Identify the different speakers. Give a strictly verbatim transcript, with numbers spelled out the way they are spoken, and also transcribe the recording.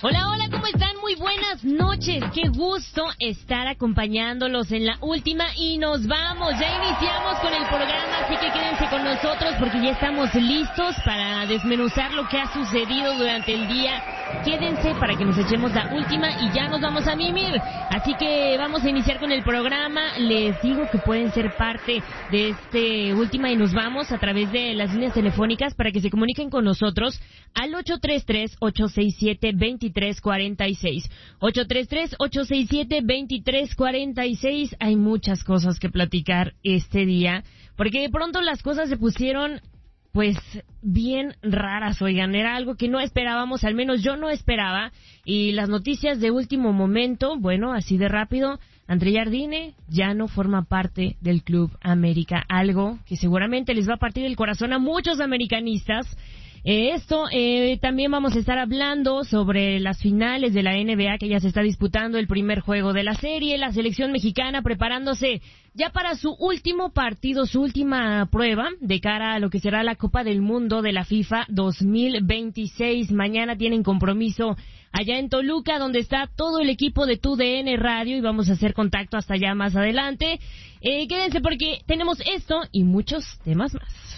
Speaker 1: Hola, hola, ¿cómo están? Muy buenas noches. Qué gusto estar acompañándolos en la última y nos vamos. Ya iniciamos con el programa, así que quédense con nosotros porque ya estamos listos para desmenuzar lo que ha sucedido durante el día. Quédense para que nos echemos la última y ya nos vamos a mimir. Así que vamos a iniciar con el programa. Les digo que pueden ser parte de este última y nos vamos a través de las líneas telefónicas para que se comuniquen con nosotros al ocho tres tres, ocho seis siete, dos tres cuatro seis. ocho tres tres, ocho seis siete, dos tres cuatro seis. Hay muchas cosas que platicar este día, porque de pronto las cosas se pusieron pues bien raras, oigan, era algo que no esperábamos, al menos yo no esperaba, y las noticias de último momento, bueno, así de rápido, André Jardine ya no forma parte del Club América, algo que seguramente les va a partir el corazón a muchos americanistas. Eh, esto, eh, también vamos a estar hablando sobre las finales de la N B A que ya se está disputando el primer juego de la serie, la selección mexicana preparándose ya para su último partido, su última prueba de cara a lo que será la Copa del Mundo de la FIFA dos mil veintiséis. Mañana tienen compromiso allá en Toluca, donde está todo el equipo de Tu D N Radio y vamos a hacer contacto hasta allá más adelante. Eh, quédense porque tenemos esto y muchos temas más.